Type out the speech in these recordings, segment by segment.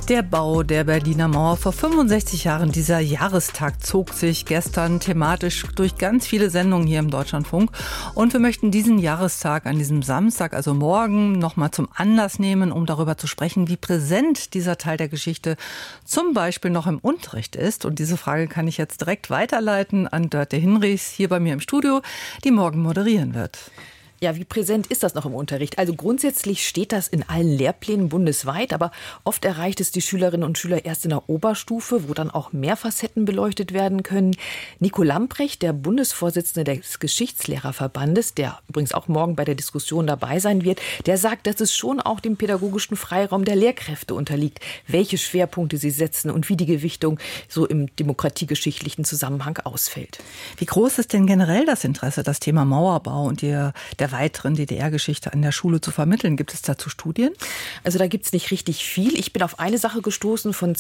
Der Bau der Berliner Mauer vor 65 Jahren, dieser Jahrestag zog sich gestern thematisch durch ganz viele Sendungen hier im Deutschlandfunk. Und wir möchten diesen Jahrestag an diesem Samstag, also morgen, nochmal zum Anlass nehmen, um darüber zu sprechen, wie präsent dieser Teil der Geschichte zum Beispiel noch im Unterricht ist. Und diese Frage kann ich jetzt direkt weiterleiten an Dörte Hinrichs hier bei mir im Studio, die morgen moderieren wird. Ja, wie präsent ist das noch im Unterricht? Also grundsätzlich steht das in allen Lehrplänen bundesweit, aber oft erreicht es die Schülerinnen und Schüler erst in der Oberstufe, wo dann auch mehr Facetten beleuchtet werden können. Nico Lamprecht, der Bundesvorsitzende des Geschichtslehrerverbandes, der übrigens auch morgen bei der Diskussion dabei sein wird, der sagt, dass es schon auch dem pädagogischen Freiraum der Lehrkräfte unterliegt, welche Schwerpunkte sie setzen und wie die Gewichtung so im demokratiegeschichtlichen Zusammenhang ausfällt. Wie groß ist denn generell das Interesse, das Thema Mauerbau und der weiteren DDR-Geschichte an der Schule zu vermitteln? Gibt es dazu Studien? Also da gibt es nicht richtig viel. Ich bin auf eine Sache gestoßen von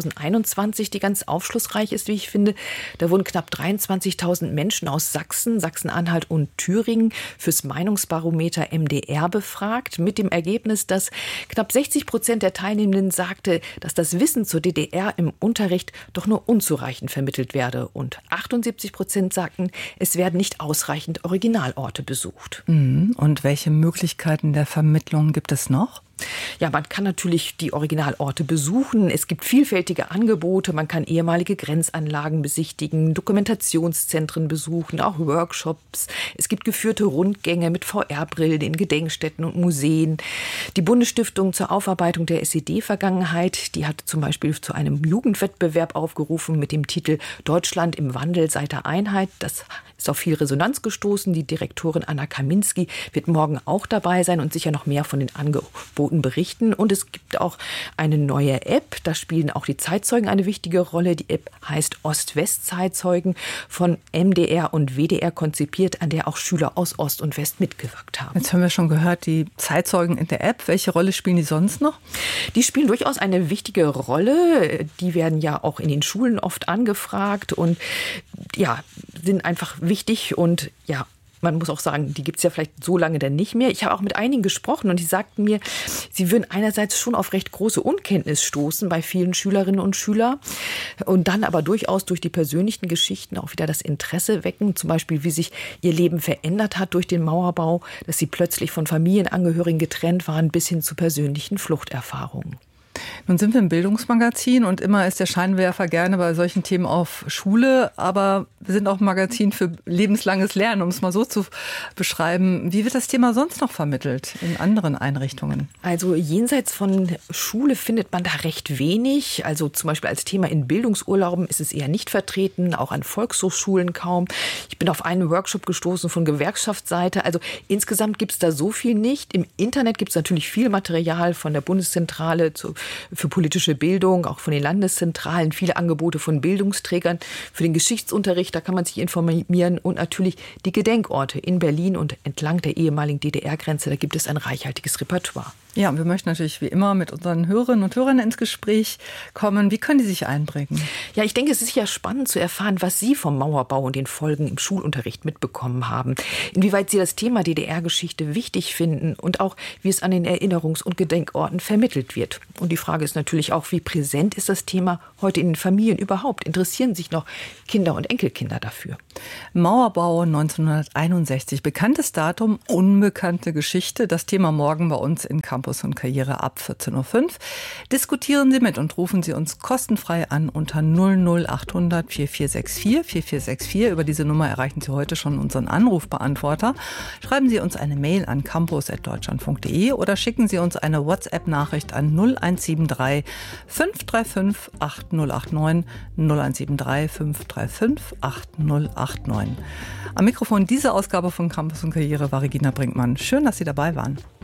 2021, die ganz aufschlussreich ist, wie ich finde. Da wurden knapp 23.000 Menschen aus Sachsen, Sachsen-Anhalt und Thüringen fürs Meinungsbarometer MDR befragt, mit dem Ergebnis, dass knapp 60% der Teilnehmenden sagte, dass das Wissen zur DDR im Unterricht doch nur unzureichend vermittelt werde. Und 78% sagten, es werden nicht ausreichend Originalorte besucht. Und welche Möglichkeiten der Vermittlung gibt es noch? Ja, man kann natürlich die Originalorte besuchen. Es gibt vielfältige Angebote. Man kann ehemalige Grenzanlagen besichtigen, Dokumentationszentren besuchen, auch Workshops. Es gibt geführte Rundgänge mit VR-Brillen in Gedenkstätten und Museen. Die Bundesstiftung zur Aufarbeitung der SED-Vergangenheit, die hat zum Beispiel zu einem Jugendwettbewerb aufgerufen mit dem Titel Deutschland im Wandel seit der Einheit. Das ist auf viel Resonanz gestoßen. Die Direktorin Anna Kaminski wird morgen auch dabei sein und sicher noch mehr von den Angeboten berichten. Und es gibt auch eine neue App. Da spielen auch die Zeitzeugen eine wichtige Rolle. Die App heißt Ost-West-Zeitzeugen, von MDR und WDR konzipiert, an der auch Schüler aus Ost und West mitgewirkt haben. Jetzt haben wir schon gehört, die Zeitzeugen in der App. Welche Rolle spielen die sonst noch? Die spielen durchaus eine wichtige Rolle. Die werden ja auch in den Schulen oft angefragt und ja, sind einfach wichtig und ja, man muss auch sagen, die gibt es ja vielleicht so lange dann nicht mehr. Ich habe auch mit einigen gesprochen und die sagten mir, sie würden einerseits schon auf recht große Unkenntnis stoßen bei vielen Schülerinnen und Schülern und dann aber durchaus durch die persönlichen Geschichten auch wieder das Interesse wecken, zum Beispiel wie sich ihr Leben verändert hat durch den Mauerbau, dass sie plötzlich von Familienangehörigen getrennt waren bis hin zu persönlichen Fluchterfahrungen. Nun sind wir im Bildungsmagazin und immer ist der Scheinwerfer gerne bei solchen Themen auf Schule, aber wir sind auch ein Magazin für lebenslanges Lernen, um es mal so zu beschreiben. Wie wird das Thema sonst noch vermittelt in anderen Einrichtungen? Also jenseits von Schule findet man da recht wenig. Also zum Beispiel als Thema in Bildungsurlauben ist es eher nicht vertreten, auch an Volkshochschulen kaum. Ich bin auf einen Workshop gestoßen von Gewerkschaftsseite. Also insgesamt gibt es da so viel nicht. Im Internet gibt es natürlich viel Material von der Bundeszentrale für politische Bildung, auch von den Landeszentralen, viele Angebote von Bildungsträgern für den Geschichtsunterricht, da kann man sich informieren und natürlich die Gedenkorte in Berlin und entlang der ehemaligen DDR-Grenze, da gibt es ein reichhaltiges Repertoire. Ja, und wir möchten natürlich wie immer mit unseren Hörerinnen und Hörern ins Gespräch kommen. Wie können die sich einbringen? Ja, ich denke, es ist ja spannend zu erfahren, was Sie vom Mauerbau und den Folgen im Schulunterricht mitbekommen haben. Inwieweit Sie das Thema DDR-Geschichte wichtig finden und auch, wie es an den Erinnerungs- und Gedenkorten vermittelt wird. Und die Frage ist natürlich auch, wie präsent ist das Thema heute in den Familien überhaupt? Interessieren sich noch Kinder und Enkelkinder dafür? Mauerbau 1961, bekanntes Datum, unbekannte Geschichte. Das Thema morgen bei uns in Campus und Karriere ab 14.05 Uhr. Diskutieren Sie mit und rufen Sie uns kostenfrei an unter 00800 4464 4464. Über diese Nummer erreichen Sie heute schon unseren Anrufbeantworter. Schreiben Sie uns eine Mail an campus@deutschlandfunk.de oder schicken Sie uns eine WhatsApp-Nachricht an 0173 535 8089 0173 535 8089. Am Mikrofon dieser Ausgabe von Campus und Karriere war Regina Brinkmann. Schön, dass Sie dabei waren.